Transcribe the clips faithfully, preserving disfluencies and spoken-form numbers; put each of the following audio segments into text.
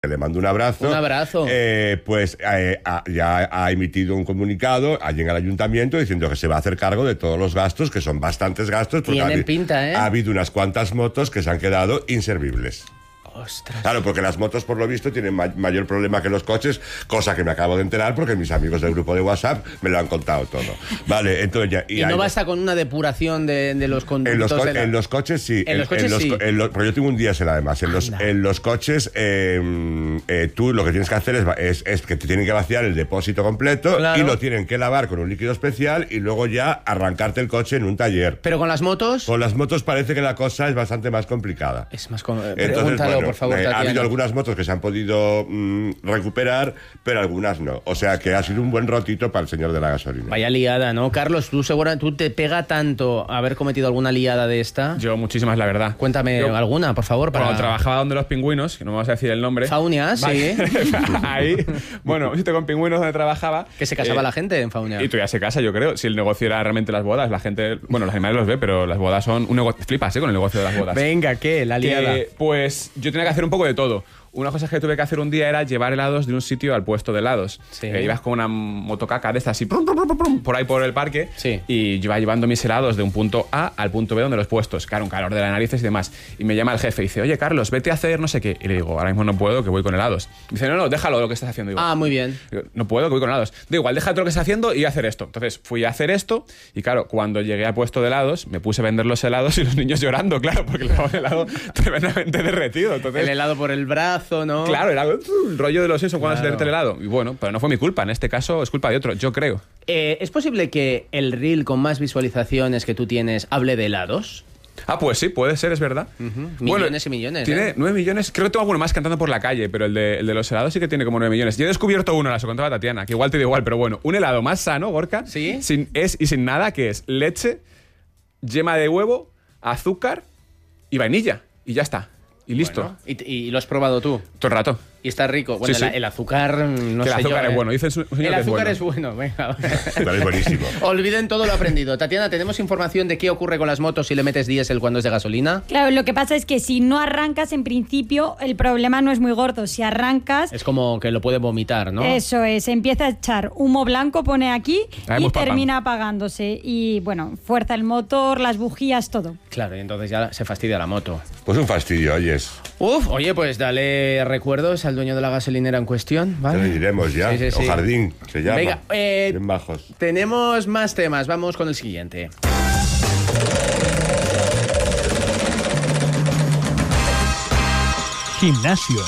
le mando un abrazo. Un abrazo. Eh, pues eh, ha, ya ha emitido un comunicado allí en el ayuntamiento diciendo que se va a hacer cargo de todos los gastos, que son bastantes gastos. Tienen pinta, ¿eh? Ha habido unas cuantas motos que se han quedado inservibles. Ostras. Claro, porque las motos, por lo visto, tienen ma- mayor problema que los coches, cosa que me acabo de enterar porque mis amigos del grupo de WhatsApp me lo han contado todo. Vale, entonces ya... Y, y no hay, basta con una depuración de, de los conductos. En los, co- de la... en los coches sí. En los coches en los, sí. En los, pero yo tengo un diésel además. En los, en los coches, eh, eh, tú lo que tienes que hacer es, es, es que te tienen que vaciar el depósito completo, claro, y lo tienen que lavar con un líquido especial y luego ya arrancarte el coche en un taller. Pero con las motos... Con las motos parece que la cosa es bastante más complicada. Es más... Com... Entonces, Pregúntalo, bueno, por favor, eh, Tatiana. ha habido algunas motos que se han podido mmm, recuperar, pero algunas no. O sea que ha sido un buen rotito para el señor de la gasolina. Vaya liada, ¿no? Carlos, tú seguro, tú te pega tanto haber cometido alguna liada de esta. Yo muchísimas, la verdad. Cuéntame Yo, alguna, por favor. Para... Cuando trabajaba donde los pingüinos, que no vamos a decir el nombre. Faunia, vale. Sí. Ahí, bueno, un sitio con pingüinos donde trabajaba. Que se casaba eh, la gente en Faunia. Y todavía se casa, yo creo. Si el negocio era realmente las bodas, la gente, bueno, los animales los ve, pero las bodas son un negocio. Flipas, ¿eh? Con el negocio de las bodas. Venga, ¿qué? La liada. Que, pues yo tenía que hacer un poco de todo. Una cosa que tuve que hacer un día era llevar helados de un sitio al puesto de helados. Sí. Eh, ibas con una motocaca de estas así, prum, prum, prum, prum, por ahí por el parque. Sí. Y yo iba llevando mis helados de un punto A al punto B donde los puestos. Claro, un calor de las narices y demás. Y me llama el jefe y dice, oye, Carlos, vete a hacer no sé qué. Y le digo, ahora mismo no puedo, que voy con helados. Y dice, no, no, déjalo lo que estás haciendo. Digo, ah, muy bien. Digo, no puedo, que voy con helados. Digo, igual, déjate lo que estás haciendo y voy a hacer esto. Entonces fui a hacer esto y claro, cuando llegué al puesto de helados, me puse a vender los helados y los niños llorando, claro, porque le daba el helado tremendamente derretido. Entonces, el helado por el brazo, ¿no? Claro, era el rollo de los eso cuando claro. se derrite el helado. Y bueno, pero no fue mi culpa, en este caso es culpa de otro, yo creo. Eh, ¿Es posible que el reel con más visualizaciones que tú tienes hable de helados? Ah, pues sí, puede ser, es verdad. Uh-huh. Millones bueno, y millones. Tiene ¿eh? nueve millones. Creo que tengo alguno más cantando por la calle, pero el de, el de los helados sí que tiene como nueve millones. Yo he descubierto uno, la se contaba Tatiana, que igual te da igual, pero bueno, un helado más sano, Gorka, ¿sí? Sin, es, y sin nada, que es leche, yema de huevo, azúcar y vainilla. Y ya está. Y listo. Bueno, ¿y, ¿Y lo has probado tú? Todo el rato. Y está rico. Bueno, sí, sí. El, el azúcar, no que sé el azúcar yo, es ¿eh? bueno. Dicen su, su el azúcar es bueno. es bueno, venga. Pero es buenísimo. Olviden todo lo aprendido. Tatiana, ¿tenemos información de qué ocurre con las motos si le metes diésel cuando es de gasolina? Claro, lo que pasa es que si no arrancas, en principio, el problema no es muy gordo. Si arrancas... Es como que lo puede vomitar, ¿no? Eso es, empieza a echar humo blanco, pone aquí, Ay, y termina apagándose. Y, bueno, fuerza el motor, las bujías, todo. Claro, y entonces ya se fastidia la moto. Pues un fastidio, oyes. Uf, oye, pues dale recuerdos al dueño de la gasolinera en cuestión, ¿vale? Te lo diremos ya. Sí, sí, sí. O Jardín, se llama. Venga, eh, bien bajos. Tenemos más temas, vamos con el siguiente. Gimnasio.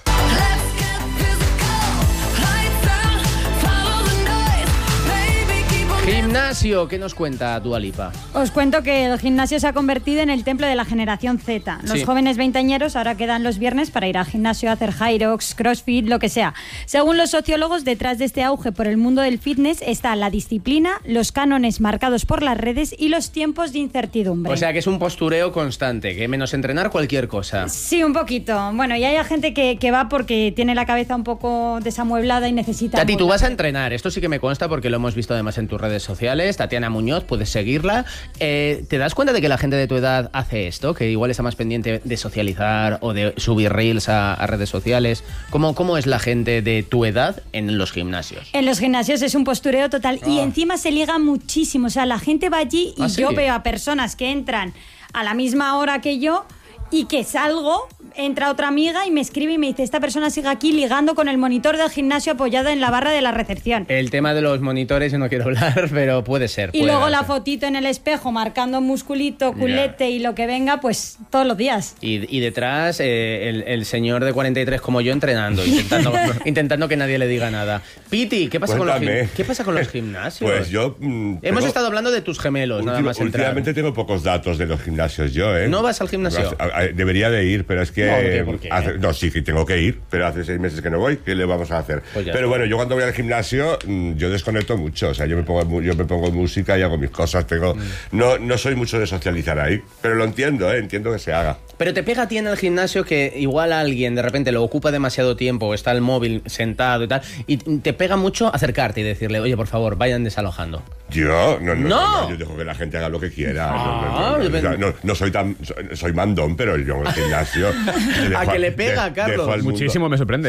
Gimnasio, ¿qué nos cuenta Dua Lipa? Os cuento que el gimnasio se ha convertido en el templo de la generación Z. Los sí. jóvenes veinteañeros ahora quedan los viernes para ir al gimnasio, hacer Hyrox, CrossFit, lo que sea. Según los sociólogos, detrás de este auge por el mundo del fitness está la disciplina, los cánones marcados por las redes y los tiempos de incertidumbre. O sea, que es un postureo constante, que menos entrenar cualquier cosa. Sí, un poquito. Bueno, y hay gente que, que va porque tiene la cabeza un poco desamueblada y necesita... Tati, tú vas a entrenar, esto sí que me consta porque lo hemos visto además en tus redes sociales. Tatiana Muñoz, puedes seguirla. Eh, ¿Te das cuenta de que la gente de tu edad hace esto? Que igual está más pendiente de socializar o de subir reels a, a redes sociales. ¿Cómo, ¿Cómo es la gente de tu edad en los gimnasios? En los gimnasios es un postureo total. Oh. Y encima se liga muchísimo. O sea, la gente va allí y ¿Ah, sí? yo veo a personas que entran a la misma hora que yo y que salgo, entra otra amiga y me escribe y me dice, esta persona sigue aquí ligando con el monitor del gimnasio apoyado en la barra de la recepción. El tema de los monitores yo no quiero hablar, pero puede ser. Y puede luego darse. la fotito en el espejo marcando musculito, culete yeah. y lo que venga, pues todos los días. Y, y detrás eh, el, el señor de cuarenta y tres como yo entrenando, intentando, intentando que nadie le diga nada. Piti, ¿qué pasa, con los, ¿qué pasa con los gimnasios? Pues yo... Mm, Hemos tengo, estado hablando de tus gemelos, último, nada más entrar. Últimamente tengo pocos datos de los gimnasios yo, ¿eh? ¿No vas al gimnasio? Debería de ir, pero es que... No, ¿por qué? ¿Por qué? Hace, no, sí que tengo que ir, pero hace seis meses que no voy. ¿Qué le vamos a hacer? Pues pero bueno, yo cuando voy al gimnasio, yo desconecto mucho. O sea, yo me pongo, yo me pongo música y hago mis cosas. Tengo, mm. no, no soy mucho de socializar ahí, pero lo entiendo, ¿eh? Entiendo que se haga. Pero te pega a ti en el gimnasio que igual alguien de repente lo ocupa demasiado tiempo o está el móvil sentado y tal, y te pega mucho acercarte y decirle, oye, por favor, vayan desalojando. Yo no, no, no. no, no yo dejo que la gente haga lo que quiera. Ah, no, no, no, no, no, no soy tan, soy mandón, pero yo en el gimnasio a que le pega, de, Carlos. mundo, muchísimo me sorprende.